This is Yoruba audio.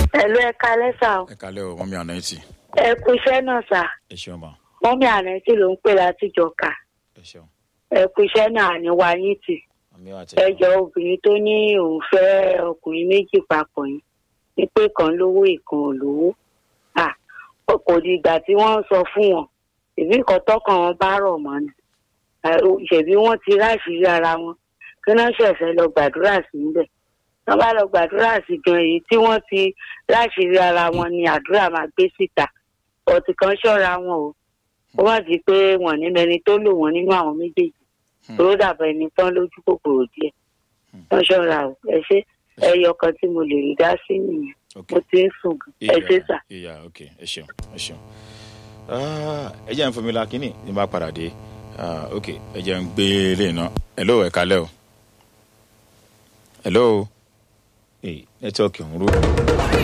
Hello, ẹ kálẹ́ sà o. Ẹ kálẹ́ o, mọ́mí Ànáìtì. Ẹ kú iṣẹ́ náà sà. Ẹ ṣeun ma. Mọ́mí Ànáìtì ló ń pè láti Jọ̀ka. Ẹ ṣeun. Ẹ kú iṣẹ́ náà ní wáyé tì. Àmì àti Ẹ jọ obìnrin tó ní òun fẹ́ ọkùnrin méjì papọ̀ yìí. Ní pé kan lówó ìkan ò lówó. Kò di ìgbà tí wọ́n ń sọ fún wọn. Ìbí nǹkan tọ́kàn wọn bá rọ̀ mọ́ ni. Ṣèbí wọ́n ti ráṣìírí ara wọn. Kí wọ́n ṣẹ̀fẹ̀ lọ gbàdúrà sí níbẹ̀. Wọ́n bá lọ gbàdúrà sí gan èyí tí wọ́n ti láṣìírí ara wọn ni àdúrà máa gbé síta. Ọ̀tí kan ṣọ́ra wọn o. Ó wá sí pé wọ́n ní mẹni tó lò wọ́n nínú àwọn méjèèjì. Tó dàbọ̀ ẹni tán lójú kòkòrò díẹ̀. Wọ́n ṣọ́ra o. Ẹ ṣe ẹyọ kan tí mo lè rí dá sí nìyẹn. Mo ti ń sùn gan. Ẹ ṣe sà. Ìyá ok ẹ ṣeun ẹ ṣeun. Ẹ jẹ́ ń fún mi la kínní ní bá padà dé. Ok ẹ jẹ́ ń gbé lè ná. Hello ẹ kálẹ́ o. Hello. Nẹ́tíwọ́ọ̀kì ń rú.